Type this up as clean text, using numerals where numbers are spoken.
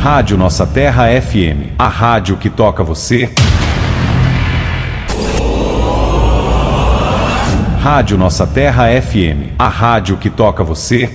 Rádio Nossa Terra FM, a rádio que toca você. Rádio Nossa Terra FM, a rádio que toca você.